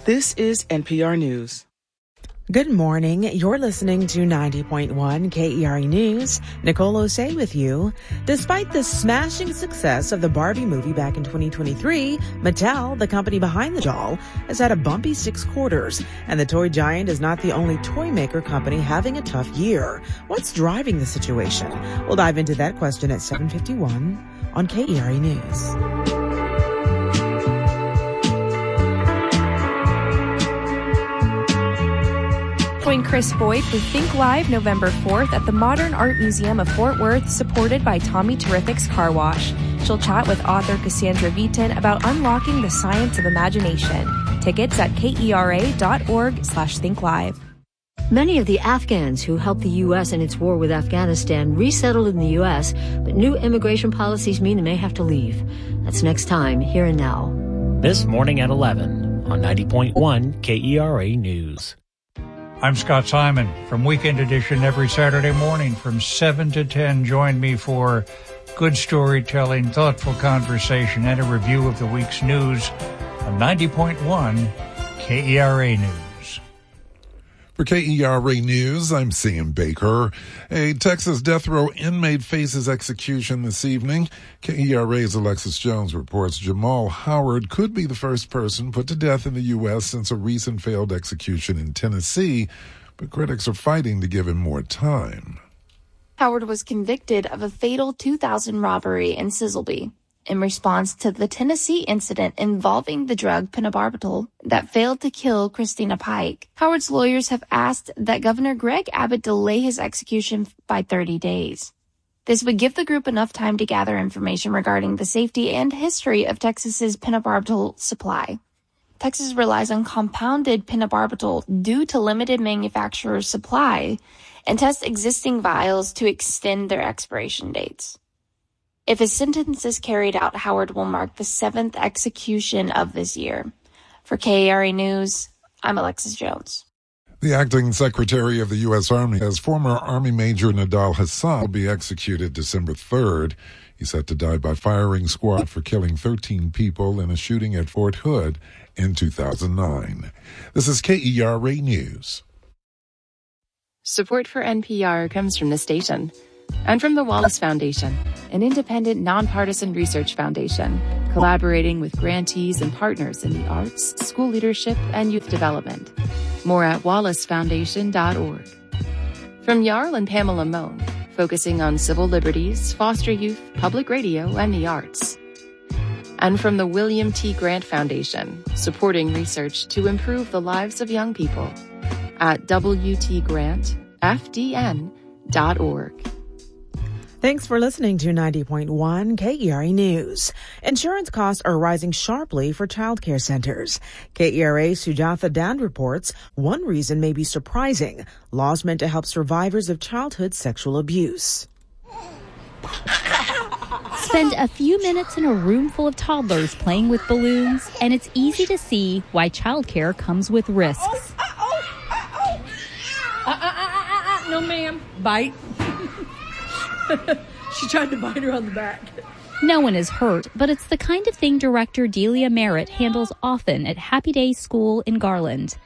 This is NPR News. Good morning. You're listening to 90.1 KERE News. Nicole Osei with you. Despite the smashing success of the Barbie movie back in 2023, Mattel, the company behind the doll, has had a bumpy 6 quarters. And the toy giant is not the only toy maker company having a tough year. What's driving the situation? We'll dive into that question at 7:51 on KERE News. Join Chris Boyd with Think Live November 4th at the Modern Art Museum of Fort Worth, supported by Tommy Terrific's Car Wash. She'll chat with author Cassandra Beaton about unlocking the science of imagination. Tickets at kera.org/thinkllive. Many of the Afghans who helped the U.S. in its war with Afghanistan resettled in the U.S., but new immigration policies mean they may have to leave. That's next time, Here and Now. This morning at 11 on 90.1 KERE News. I'm Scott Simon from Weekend Edition every Saturday morning from 7 to 10. Join me for good storytelling, thoughtful conversation, and a review of the week's news on 90.1 KERE News. For KERE News, I'm Sam Baker. A Texas death row inmate faces execution this evening. KERE's Alexis Jones reports Jamal Howard could be the first person put to death in the U.S. since a recent failed execution in Tennessee, but critics are fighting to give him more time. Howard was convicted of a fatal 2000 robbery in Sizzleby in response to the Tennessee incident involving the drug pentobarbital that failed to kill Christina Pike. Howard's lawyers have asked that Governor Greg Abbott delay his execution by 30 days. This would give the group enough time to gather information regarding the safety and history of Texas's pentobarbital supply. Texas relies on compounded pentobarbital due to limited manufacturer supply and tests existing vials to extend their expiration dates. If his sentence is carried out, Howard will mark the 7th execution of this year. For KERE News, I'm Alexis Jones. The acting secretary of the U.S. Army says former Army Major Nidal Hasan will be executed December 3rd. He's set to die by firing squad for killing 13 people in a shooting at Fort Hood in 2009. This is KERE News. Support for NPR comes from the station and from the Wallace Foundation, an independent, nonpartisan research foundation collaborating with grantees and partners in the arts, school leadership, and youth development. More at wallacefoundation.org. From Jarl and Pamela Mohn, focusing on civil liberties, foster youth, public radio, and the arts. And from the William T. Grant Foundation, supporting research to improve the lives of young people at wtgrantfdn.org. Thanks for listening to 90.1 KERE News. Insurance costs are rising sharply for child care centers. KERE's Sujatha Dand reports one reason may be surprising: laws meant to help survivors of childhood sexual abuse. Spend a few minutes in a room full of toddlers playing with balloons, and it's easy to see why childcare comes with risks. No, ma'am. Bite. She tried to bite her on the back. No one is hurt, but it's the kind of thing director Delia Merritt handles often at Happy Days School in Garland.